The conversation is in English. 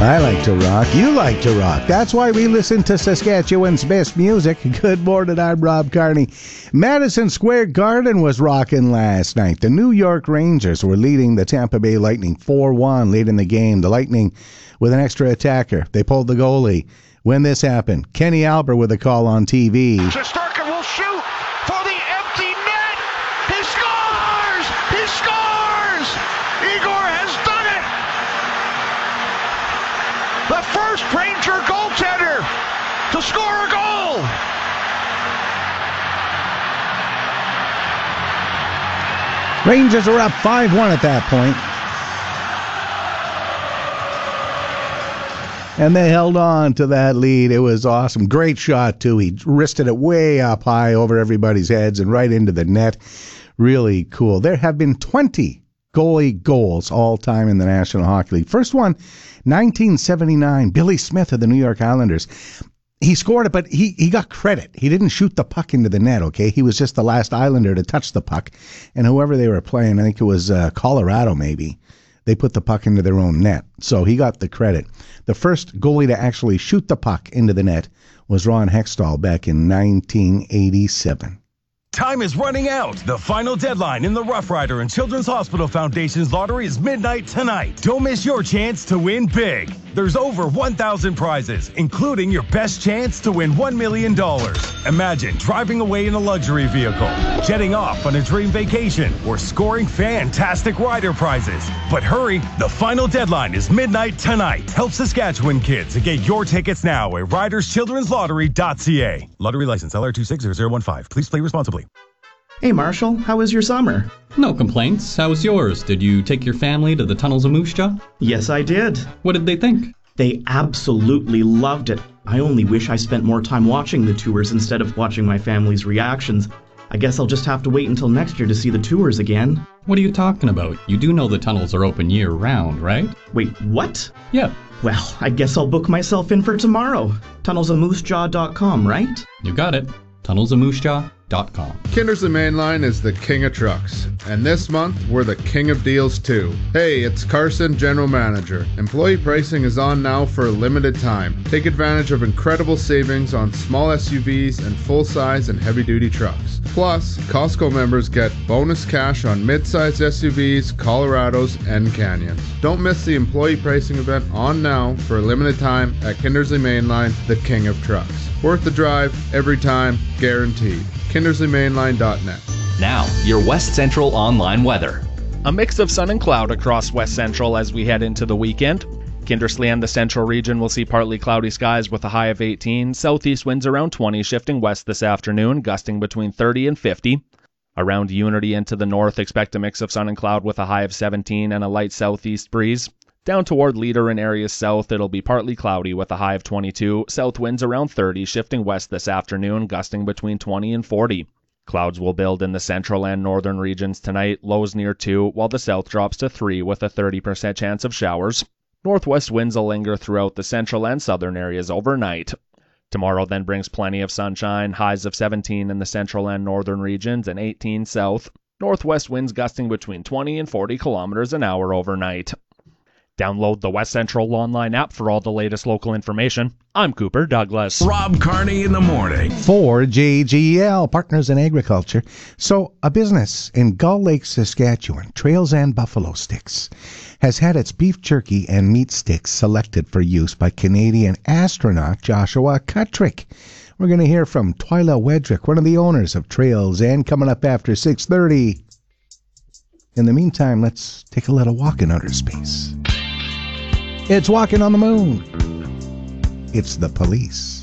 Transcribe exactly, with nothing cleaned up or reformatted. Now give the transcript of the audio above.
I like to rock. You like to rock. That's why we listen to Saskatchewan's best music. Good morning, I'm Rob Carney. Madison Square Garden was rocking last night. The New York Rangers were leading the Tampa Bay Lightning four one late in the game. The Lightning with an extra attacker. They pulled the goalie. When this happened, Kenny Albert with a call on T V. Shesterkin will shoot for the empty net. He scores! He scores! Igor has done it! The first Ranger goaltender to score a goal! Rangers were up five one at that point. And they held on to that lead. It was awesome. Great shot, too. He wristed it way up high over everybody's heads and right into the net. Really cool. There have been twenty goalie goals all time in the National Hockey League. First one, nineteen seventy-nine, Billy Smith of the New York Islanders. He scored it, but he, he got credit. He didn't shoot the puck into the net, okay? He was just the last Islander to touch the puck. And whoever they were playing, I think it was uh, Colorado maybe, they put the puck into their own net. So he got the credit. The first goalie to actually shoot the puck into the net was Ron Hextall back in nineteen eighty-seven. Time is running out. The final deadline in the Rough Rider and Children's Hospital Foundation's lottery is midnight tonight. Don't miss your chance to win big. There's over one thousand prizes, including your best chance to win one million dollars. Imagine driving away in a luxury vehicle, jetting off on a dream vacation, or scoring fantastic rider prizes. But hurry, the final deadline is midnight tonight. Help Saskatchewan kids and get your tickets now at riders children's lottery dot c a. Lottery license L R two six zero zero one five. Please play responsibly. Hey Marshall, how was your summer? No complaints. How was yours? Did you take your family to the tunnels of Moose Jaw? Yes, I did. What did they think? They absolutely loved it. I only wish I spent more time watching the tours instead of watching my family's reactions. I guess I'll just have to wait until next year to see the tours again. What are you talking about? You do know the tunnels are open year-round, right? Wait, what? Yeah. Well, I guess I'll book myself in for tomorrow. tunnels of moose jaw dot com, right? You got it. tunnels of moose jaw dot com. Kindersley Mainline is the king of trucks, and this month we're the king of deals too. Hey, it's Carson, General Manager. Employee pricing is on now for a limited time. Take advantage of incredible savings on small S U Vs and full-size and heavy-duty trucks. Plus, Costco members get bonus cash on mid-size S U Vs, Colorados, and Canyons. Don't miss the employee pricing event on now for a limited time at Kindersley Mainline, the king of trucks. Worth the drive, every time, guaranteed. Kindersley Mainline dot net. Now, your West Central online weather. A mix of sun and cloud across West Central as we head into the weekend. Kindersley and the Central region will see partly cloudy skies with a high of eighteen. Southeast winds around twenty, shifting west this afternoon, gusting between thirty and fifty. Around Unity and to the north, expect a mix of sun and cloud with a high of seventeen and a light southeast breeze. Down toward Leader and areas south, it'll be partly cloudy with a high of twenty-two. South winds around thirty, shifting west this afternoon, gusting between twenty and forty. Clouds will build in the central and northern regions tonight, lows near two, while the south drops to three with a thirty percent chance of showers. Northwest winds will linger throughout the central and southern areas overnight. Tomorrow then brings plenty of sunshine, highs of seventeen in the central and northern regions and eighteen south. Northwest winds gusting between twenty and forty kilometers an hour overnight. Download the West Central online app for all the latest local information. I'm Cooper Douglas. Rob Carney in the morning. For J G L, Partners in Agriculture. So, a business in Gull Lake, Saskatchewan, Trails and Buffalo Sticks, has had its beef jerky and meat sticks selected for use by Canadian astronaut Joshua Kutrick. We're going to hear from Twyla Wedrick, one of the owners of Trails and, coming up after six thirty. In the meantime, let's take a little walk in outer space. It's Walking on the Moon. It's the Police.